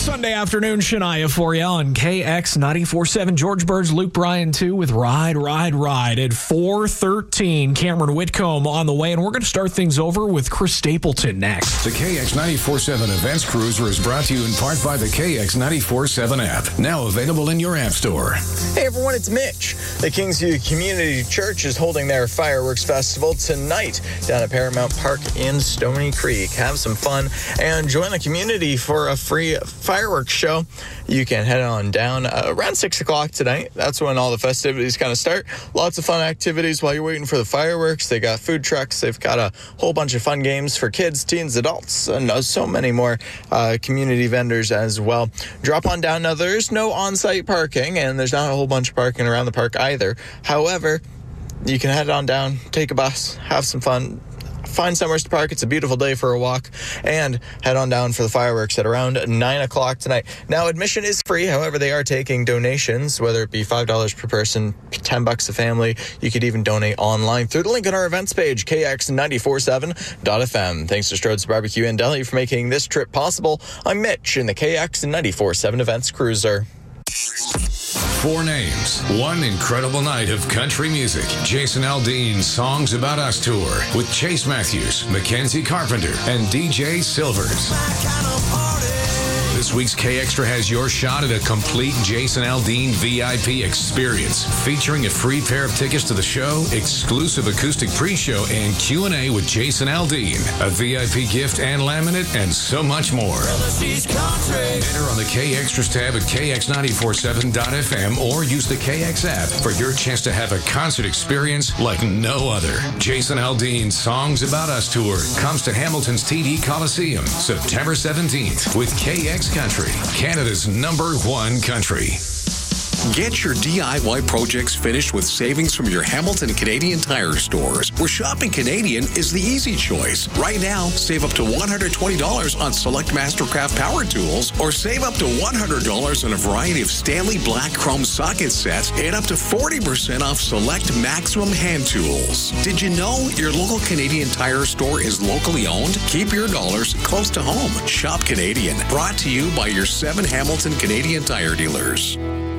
Sunday afternoon, Shania for you on KX 94.7. George Burge, Luke Bryan, too, with Ride, Ride, Ride at 4:13. Cameron Whitcomb on the way, and we're going to start things over with Chris Stapleton next. The KX 94.7 Events Cruiser is brought to you in part by the KX 94.7 app, now available in your app store. Hey everyone, it's Mitch. The Kingsview Community Church is holding their fireworks festival tonight down at Paramount Park in Stony Creek. Have some fun and join the community for a free fireworks show. You can head on down around 6 o'clock tonight. That's when all the festivities kind of start. Lots of fun activities while you're waiting for the fireworks. They got food trucks. They've got a whole bunch of fun games for kids, teens, adults, and so many more community vendors as well. Drop on down. Now, there's no on-site parking, and there's not a whole bunch of parking around the park either. However, you can head on down, take a bus, have some fun, find somewhere to park. It's a beautiful day for a walk, and head on down for the fireworks at around 9 o'clock tonight. Now, admission is free. However, they are taking donations, whether it be $5 per person, $10 a family. You could even donate online through the link on our events page, kx947.fm. Thanks to Strode's Barbecue and Deli for making this trip possible. I'm Mitch in the KX 94.7 Events Cruiser. 4 names, one incredible night of country music. Jason Aldean's Songs About Us tour with Chase Matthews, Mackenzie Carpenter, and DJ Silvers. This week's K-Extra has your shot at a complete Jason Aldean VIP experience, featuring a free pair of tickets to the show, exclusive acoustic pre-show, and Q&A with Jason Aldean, a VIP gift and laminate, and so much more. Enter on the K-Extras tab at kx947.fm or use the KX app for your chance to have a concert experience like no other. Jason Aldean's Songs About Us tour comes to Hamilton's TD Coliseum September 17th with KX Country, Canada's #1 country. Get your DIY projects finished with savings from your Hamilton Canadian Tire stores, where shopping Canadian is the easy choice. Right now, save up to $120 on select Mastercraft power tools, or save up to $100 on a variety of Stanley Black Chrome socket sets, and up to 40% off select Maximum hand tools. Did you know your local Canadian Tire store is locally owned? Keep your dollars close to home. Shop Canadian. Brought to you by your 7 Hamilton Canadian Tire dealers.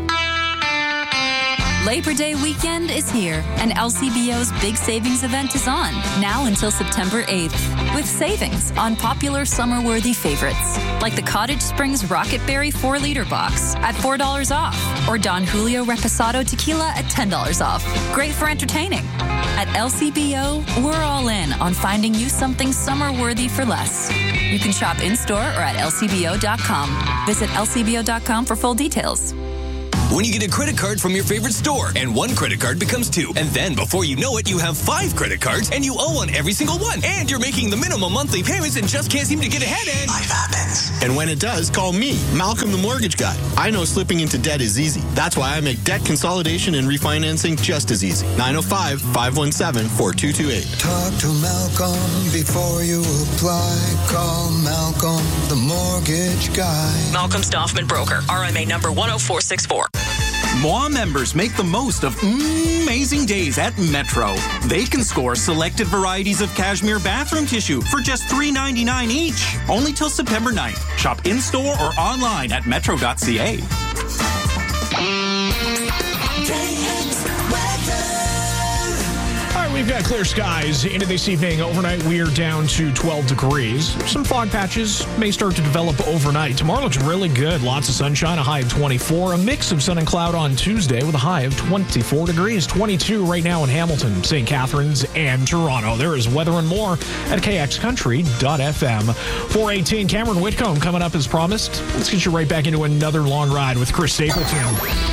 Labor Day weekend is here, and LCBO's big savings event is on, now until September 8th, with savings on popular summer-worthy favorites, like the Cottage Springs Rocket Berry 4-liter box at $4 off, or Don Julio Reposado Tequila at $10 off. Great for entertaining. At LCBO, we're all in on finding you something summer-worthy for less. You can shop in-store or at lcbo.com. Visit lcbo.com for full details. When you get a credit card from your favorite store, and one credit card becomes 2, and then before you know it, you have 5 credit cards, and you owe on every single one, and you're making the minimum monthly payments and just can't seem to get ahead, and life happens. And when it does, call me, Malcolm the Mortgage Guy. I know slipping into debt is easy. That's why I make debt consolidation and refinancing just as easy. 905-517-4228. Talk to Malcolm before you apply. Call Malcolm the Mortgage Guy. Malcolm Stoffman Broker, RMA number 10464. MOA members make the most of amazing days at Metro. They can score selected varieties of cashmere bathroom tissue for just $3.99 each. Only till September 9th. Shop in-store or online at metro.ca. We've got clear skies into this evening. Overnight, we are down to 12 degrees. Some fog patches may start to develop overnight. Tomorrow looks really good. Lots of sunshine, a high of 24. A mix of sun and cloud on Tuesday with a high of 24 degrees. 22 right now in Hamilton, St. Catharines, and Toronto. There is weather and more at kxcountry.fm. 4:18, Cameron Whitcomb coming up as promised. Let's get you right back into another long ride with Chris Stapleton.